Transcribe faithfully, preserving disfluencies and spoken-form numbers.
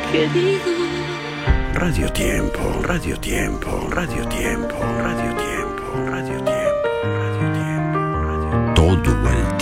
querido. Radio Tiempo, Radio Tiempo, Radio Tiempo, Radio Tiempo, Radio Tiempo, Radio Tiempo, Radio Tiempo. Todo el